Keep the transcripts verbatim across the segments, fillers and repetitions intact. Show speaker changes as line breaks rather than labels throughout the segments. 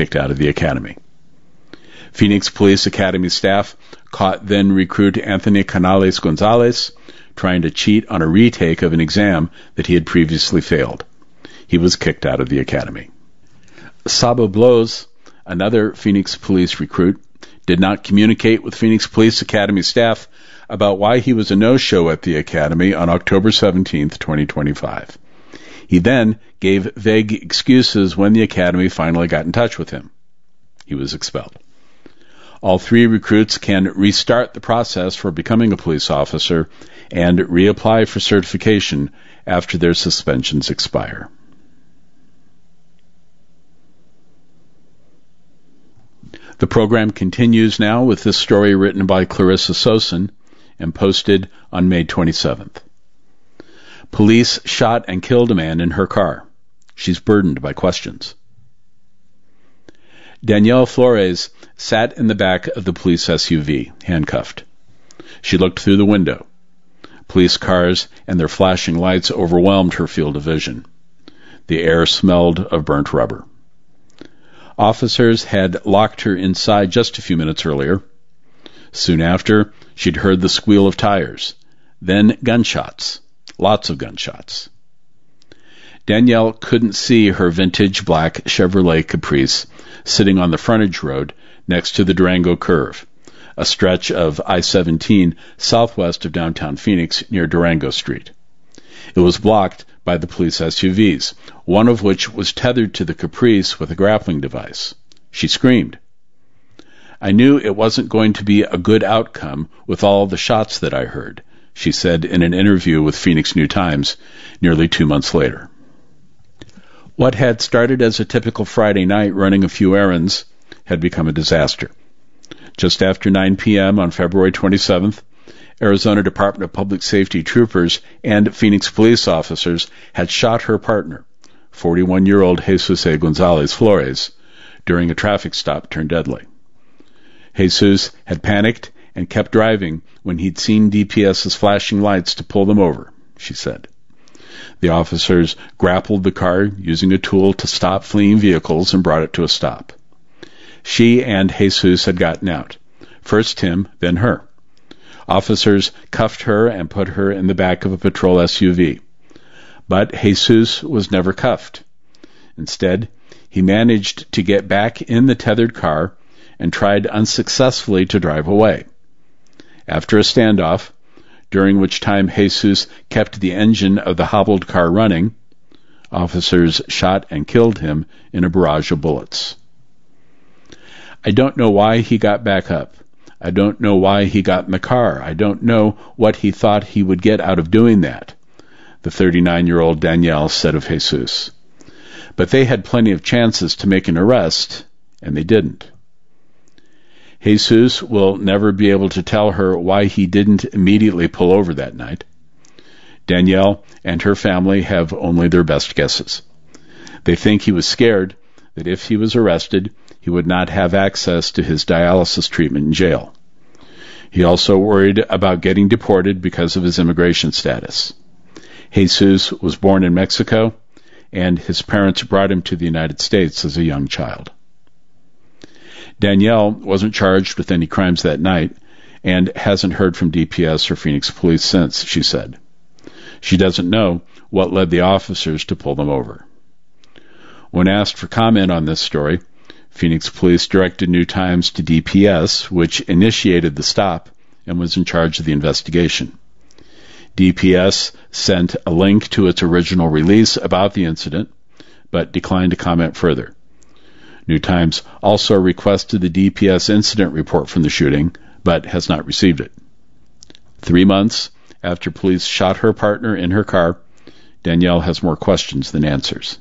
kicked out of the academy. Phoenix Police Academy staff caught then-recruit Anthony Canales Gonzalez trying to cheat on a retake of an exam that he had previously failed. He was kicked out of the academy. Sabo Blows, another Phoenix Police recruit, did not communicate with Phoenix Police Academy staff about why he was a no-show at the academy on October seventeenth, twenty twenty-five. He then gave vague excuses when the academy finally got in touch with him. He was expelled. All three recruits can restart the process for becoming a police officer and reapply for certification after their suspensions expire. The program continues now with this story written by Clarissa Sosin and posted on May twenty-seventh. Police shot and killed a man in her car. She's burdened by questions. Danielle Flores sat in the back of the police S U V, handcuffed. She looked through the window. Police cars and their flashing lights overwhelmed her field of vision. The air smelled of burnt rubber. Officers had locked her inside just a few minutes earlier. Soon after, she'd heard the squeal of tires, then gunshots, lots of gunshots. Danielle couldn't see her vintage black Chevrolet Caprice sitting on the frontage road next to the Durango Curve, a stretch of I seventeen southwest of downtown Phoenix near Durango Street. It was blocked by the police S U Vs, one of which was tethered to the Caprice with a grappling device. She screamed. "I knew it wasn't going to be a good outcome with all the shots that I heard," she said in an interview with Phoenix New Times nearly two months later. What had started as a typical Friday night running a few errands had become a disaster. Just after nine p.m. on February twenty-seventh, Arizona Department of Public Safety troopers and Phoenix police officers had shot her partner, forty-one-year-old Jesus A. Gonzalez Flores, during a traffic stop turned deadly. Jesus had panicked and kept driving when he'd seen D P S's flashing lights to pull them over, she said. The officers grappled the car using a tool to stop fleeing vehicles and brought it to a stop. She and Jesus had gotten out, first him, then her. Officers cuffed her and put her in the back of a patrol S U V. But Jesus was never cuffed. Instead, he managed to get back in the tethered car and tried unsuccessfully to drive away. After a standoff, during which time Jesus kept the engine of the hobbled car running, officers shot and killed him in a barrage of bullets. "I don't know why he got back up. I don't know why he got in the car. I don't know what he thought he would get out of doing that," the thirty-nine-year-old Danielle said of Jesus. But they had plenty of chances to make an arrest, and they didn't. Jesus will never be able to tell her why he didn't immediately pull over that night. Danielle and her family have only their best guesses. They think he was scared that if he was arrested, he would not have access to his dialysis treatment in jail. He also worried about getting deported because of his immigration status. Jesus was born in Mexico, and his parents brought him to the United States as a young child. Danielle wasn't charged with any crimes that night and hasn't heard from D P S or Phoenix Police since, she said. She doesn't know what led the officers to pull them over. When asked for comment on this story, Phoenix Police directed New Times to D P S, which initiated the stop and was in charge of the investigation. D P S sent a link to its original release about the incident, but declined to comment further. New Times also requested the D P S incident report from the shooting, but has not received it. Three months after police shot her partner in her car, Danielle has more questions than answers.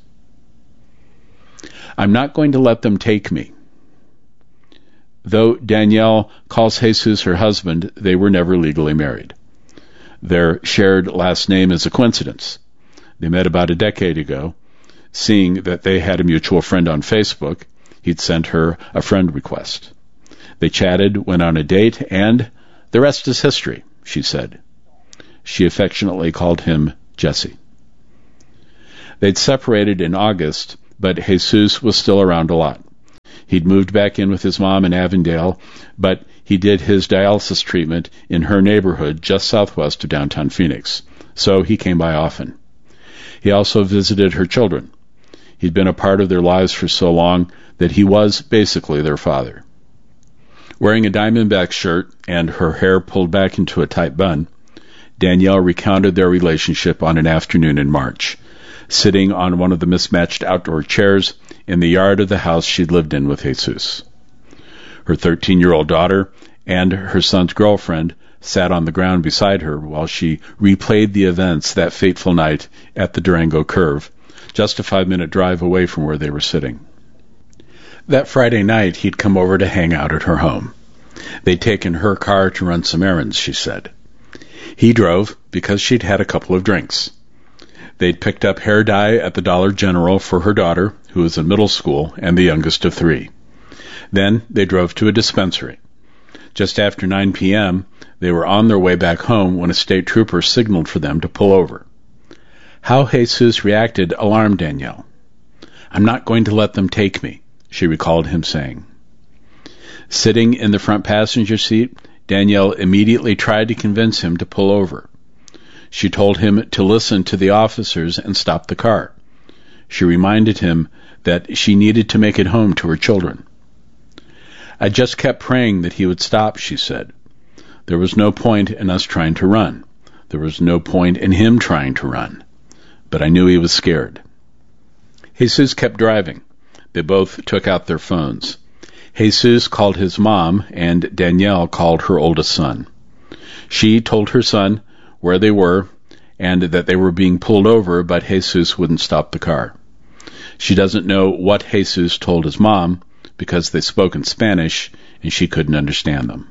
"I'm not going to let them take me." Though Danielle calls Jesus her husband, they were never legally married. Their shared last name is a coincidence. They met about a decade ago. Seeing that they had a mutual friend on Facebook, he'd sent her a friend request. They chatted, went on a date, and the rest is history, she said. She affectionately called him Jesse. They'd separated in August, but Jesus was still around a lot. He'd moved back in with his mom in Avondale, but he did his dialysis treatment in her neighborhood just southwest of downtown Phoenix, so he came by often. He also visited her children. He'd been a part of their lives for so long that he was basically their father. Wearing a Diamondback shirt and her hair pulled back into a tight bun, Danielle recounted their relationship on an afternoon in March, sitting on one of the mismatched outdoor chairs in the yard of the house she'd lived in with Jesus. Her thirteen-year-old daughter and her son's girlfriend sat on the ground beside her while she replayed the events that fateful night at the Durango Curve, just a five-minute drive away from where they were sitting. That Friday night, he'd come over to hang out at her home. They'd taken her car to run some errands, she said. He drove because she'd had a couple of drinks. They'd picked up hair dye at the Dollar General for her daughter, who was in middle school and the youngest of three. Then they drove to a dispensary. Just after nine p.m., they were on their way back home when a state trooper signaled for them to pull over. How Jesus reacted alarmed Danielle. "I'm not going to let them take me," she recalled him saying. Sitting in the front passenger seat, Danielle immediately tried to convince him to pull over. She told him to listen to the officers and stop the car. She reminded him that she needed to make it home to her children. "I just kept praying that he would stop," she said. "There was no point in us trying to run. There was no point in him trying to run. But I knew he was scared." Jesus kept driving. They both took out their phones. Jesus called his mom, and Danielle called her oldest son. She told her son where they were and that they were being pulled over, but Jesus wouldn't stop the car. She doesn't know what Jesus told his mom because they spoke in Spanish and she couldn't understand them.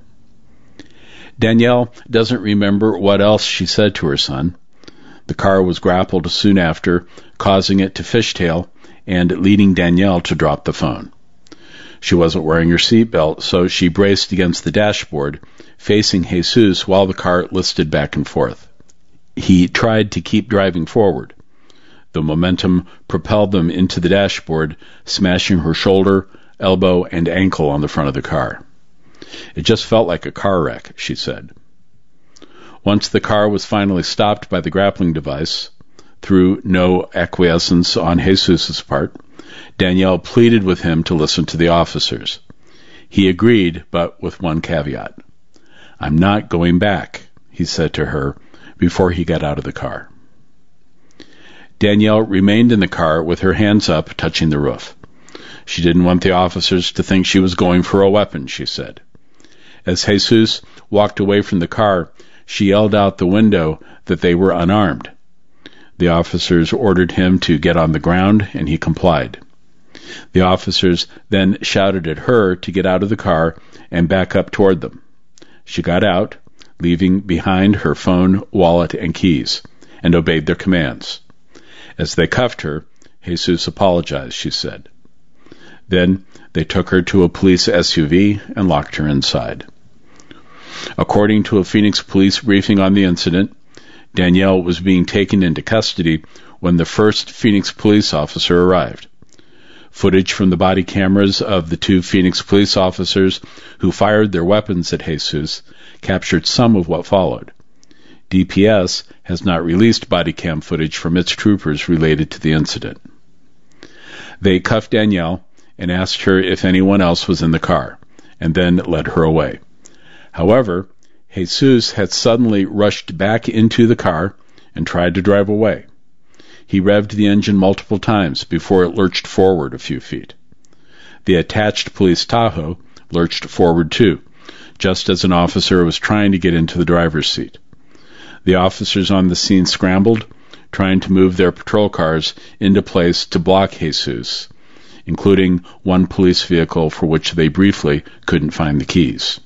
Danielle doesn't remember what else she said to her son. The car was grappled soon after, causing it to fishtail and leading Danielle to drop the phone. She wasn't wearing her seatbelt, so she braced against the dashboard, facing Jesus while the car listed back and forth. He tried to keep driving forward. The momentum propelled them into the dashboard, smashing her shoulder, elbow, and ankle on the front of the car. "It just felt like a car wreck," she said. Once the car was finally stopped by the grappling device, through no acquiescence on Jesus' part, Danielle pleaded with him to listen to the officers. He agreed, but with one caveat. "I'm not going back," he said to her before he got out of the car. Danielle remained in the car with her hands up, touching the roof. She didn't want the officers to think she was going for a weapon, she said. As Jesus walked away from the car, she yelled out the window that they were unarmed. The officers ordered him to get on the ground, and he complied. The officers then shouted at her to get out of the car and back up toward them. She got out, leaving behind her phone, wallet, and keys, and obeyed their commands. As they cuffed her, Jesus apologized, she said. Then they took her to a police S U V and locked her inside. According to a Phoenix police briefing on the incident, Danielle was being taken into custody when the first Phoenix police officer arrived. Footage from the body cameras of the two Phoenix police officers who fired their weapons at Jesus captured some of what followed. D P S has not released body cam footage from its troopers related to the incident. They cuffed Danielle and asked her if anyone else was in the car, and then led her away. However, Jesus had suddenly rushed back into the car and tried to drive away. He revved the engine multiple times before it lurched forward a few feet. The attached police Tahoe lurched forward too, just as an officer was trying to get into the driver's seat. The officers on the scene scrambled, trying to move their patrol cars into place to block Jesus, including one police vehicle for which they briefly couldn't find the keys.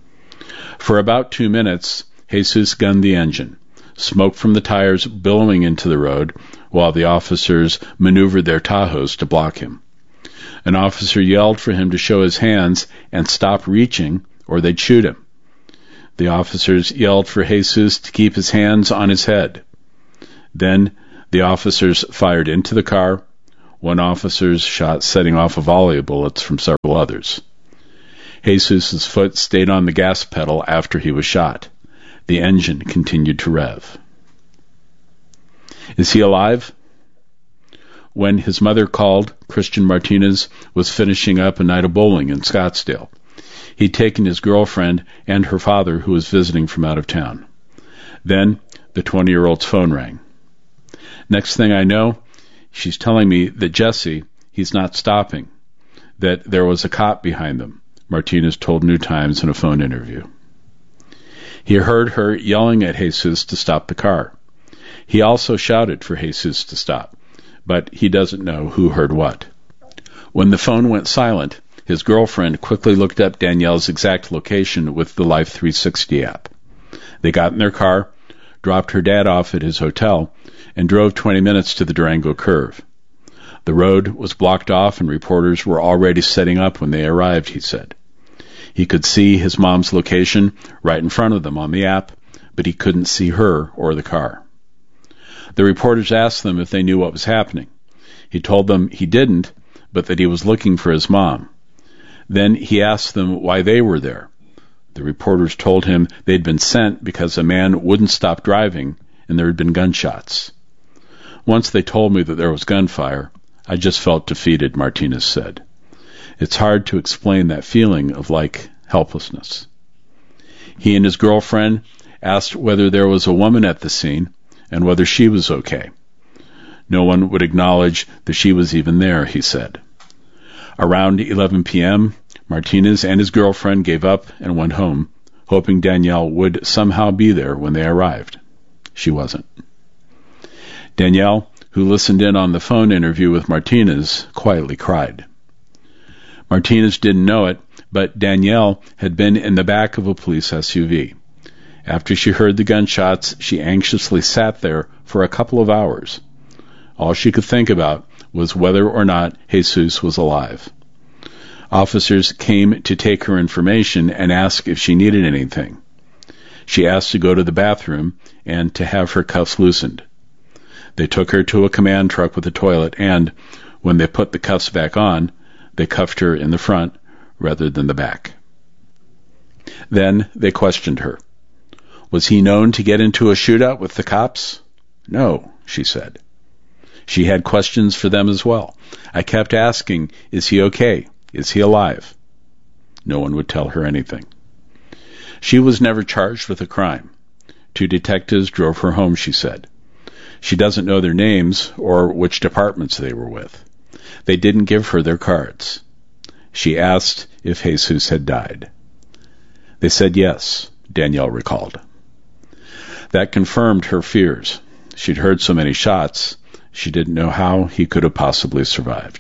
For about two minutes, Jesus gunned the engine, smoke from the tires billowing into the road, while the officers maneuvered their Tahoes to block him. An officer yelled for him to show his hands and stop reaching, or they'd shoot him. The officers yelled for Jesus to keep his hands on his head. Then the officers fired into the car, One officer's shot setting off a volley of bullets from several others. Jesus' foot stayed on the gas pedal after he was shot. The engine continued to rev. Is he alive? When his mother called, Christian Martinez was finishing up a night of bowling in Scottsdale. He'd taken his girlfriend and her father, who was visiting from out of town. Then the twenty-year-old's phone rang. Next thing I know, she's telling me that Jesse, he's not stopping, that there was a cop behind them, Martinez told New Times in a phone interview. He heard her yelling at Jesus to stop the car. He also shouted for Jesus to stop, but he doesn't know who heard what. When the phone went silent, his girlfriend quickly looked up Danielle's exact location with the Life three sixty app. They got in their car, dropped her dad off at his hotel, and drove twenty minutes to the Durango Curve. The road was blocked off and reporters were already setting up when they arrived, he said. He could see his mom's location right in front of them on the app, but he couldn't see her or the car. The reporters asked them if they knew what was happening. He told them he didn't, but that he was looking for his mom. Then he asked them why they were there. The reporters told him they'd been sent because a man wouldn't stop driving and there had been gunshots. Once they told me that there was gunfire, I just felt defeated, Martinez said. It's hard to explain that feeling of, like, helplessness. He and his girlfriend asked whether there was a woman at the scene and whether she was okay. No one would acknowledge that she was even there, he said. Around eleven p.m., Martinez and his girlfriend gave up and went home, hoping Danielle would somehow be there when they arrived. She wasn't. Danielle, who listened in on the phone interview with Martinez, quietly cried. Martinez didn't know it, but Danielle had been in the back of a police S U V. After she heard the gunshots, she anxiously sat there for a couple of hours. All she could think about was whether or not Jesus was alive. Officers came to take her information and ask if she needed anything. She asked to go to the bathroom and to have her cuffs loosened. They took her to a command truck with a toilet and, when they put the cuffs back on, they cuffed her in the front rather than the back. Then they questioned her. Was he known to get into a shootout with the cops? No, she said. She had questions for them as well. I kept asking, is he okay? Is he alive? No one would tell her anything. She was never charged with a crime. Two detectives drove her home, she said. She doesn't know their names or which departments they were with. They didn't give her their cards. She asked if Jesus had died. They said yes, Danielle recalled. That confirmed her fears. She'd heard so many shots, she didn't know how he could have possibly survived.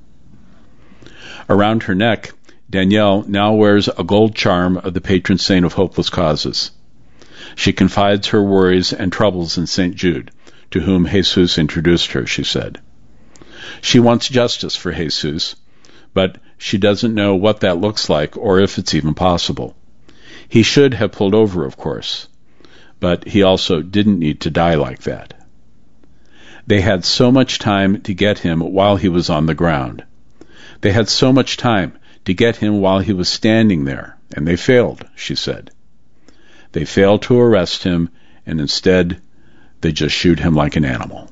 Around her neck, Danielle now wears a gold charm of the patron saint of hopeless causes. She confides her worries and troubles in Saint Jude, to whom Jesus introduced her, she said. She wants justice for Jesus, but she doesn't know what that looks like or if it's even possible. He should have pulled over, of course, but he also didn't need to die like that. They had so much time to get him while he was on the ground. They had so much time to get him while he was standing there, and they failed, she said. They failed to arrest him, and instead they just shoot him like an animal.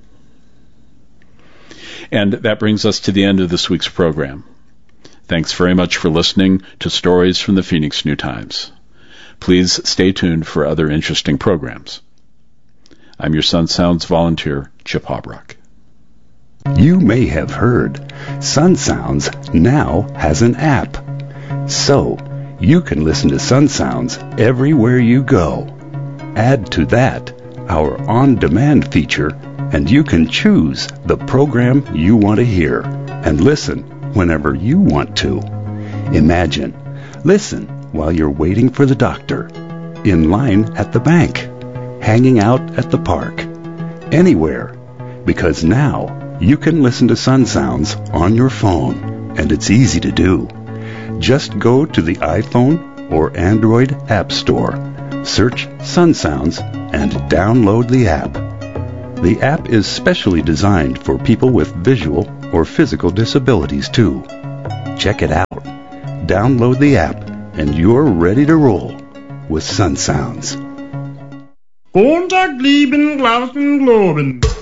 And that brings us to the end of this week's program. Thanks very much for listening to Stories from the Phoenix New Times. Please stay tuned for other interesting programs. I'm your Sun Sounds volunteer, Chip Hobrock.
You may have heard Sun Sounds now has an app. So, you can listen to Sun Sounds everywhere you go. Add to that our on-demand feature, and you can choose the program you want to hear and listen whenever you want to. Imagine, listen while you're waiting for the doctor, in line at the bank, hanging out at the park, anywhere, because now you can listen to Sun Sounds on your phone, and it's easy to do. Just go to the iPhone or Android App Store, search Sun Sounds, and download the app. The app is specially designed for people with visual or physical disabilities too. Check it out. Download the app and you're ready to roll with Sun Sounds.
Guten Tag, lieben Glauben, Globen.